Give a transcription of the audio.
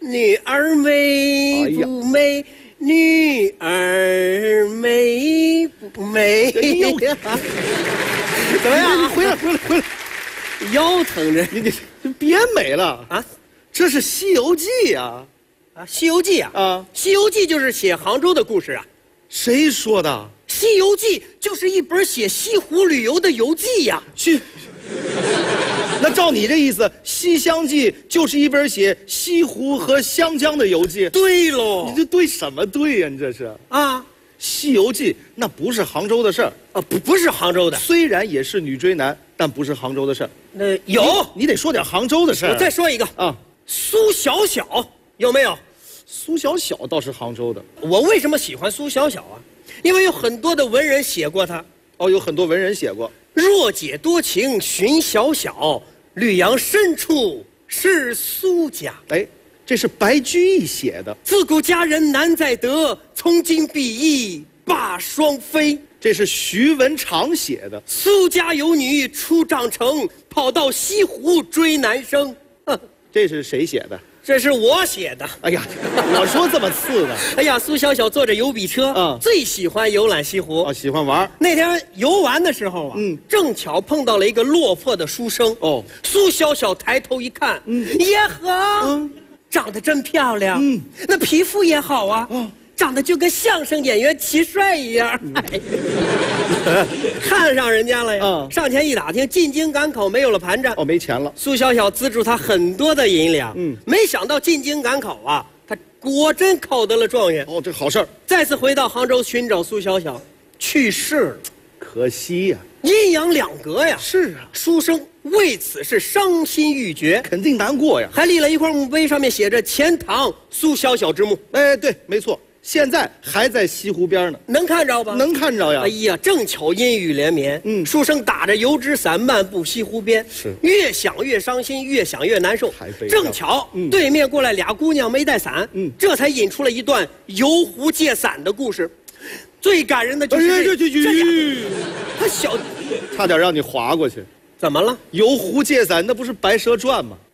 女儿美不美？女儿美不美？怎么样？ 回来， 腰疼着， 你别美了啊！ 这是《西游记》呀！ 《西游记》 啊， 《西游记》就是写杭州的故事啊。 谁说的？ 《西游记》就是一本写西湖旅游的游记呀。 去。那照你这意思，《西厢记》就是一本写西湖和湘江的游记。 对喽， 你这对什么对呀？你这是啊，《 西游记》那不是杭州的事儿啊，不是杭州的， 虽然也是女追男，但不是杭州的事儿。 有， 你得说点杭州的事儿。 我再说一个啊， 苏小小有没有？ 苏小小倒是杭州的。 我为什么喜欢苏小小啊？因为有很多的文人写过他。 哦，有很多文人写过。 若解多情寻小小，绿杨深处是苏家。 哎，这是白居易写的。 自古佳人难再得，从今比翼把双飞。 这是徐文长写的。 苏家有女出帐城，跑到西湖追男生。 这是谁写的？ 这是我写的。 哎呀，我说这么次的。 哎呀，苏小小坐着油笔车，最喜欢游览西湖。 哦，喜欢玩。 那天游玩的时候啊，正巧碰到了一个落魄的书生。哦，苏小小抬头一看，耶呵，长得真漂亮。那皮肤也好啊。长得就跟相声演员齐帅一样，看上人家了呀！上前一打听，进京赶考没有了盘缠， 没钱了。 苏小小资助他很多的银两，没想到进京赶考啊，他果真考得了状元。 哦，这好事儿。 再次回到杭州寻找苏小小，去世了， 可惜呀， 阴阳两隔呀。 是啊， 书生为此是伤心欲绝， 肯定难过呀。 还立了一块墓碑，上面写着“钱塘苏小小之墓”。 哎，对，没错。现在还在西湖边呢， 能看着吧？ 能看着呀！ 哎呀，正巧阴雨连绵，书生打着油纸伞漫步西湖边， 是越想越伤心，越想越难受。正巧对面过来俩姑娘没带伞，这才引出了一段游湖借伞的故事。最感人的就是这他小， 差点让你划过去。 怎么了？ 游湖借伞，那不是《白蛇传》吗？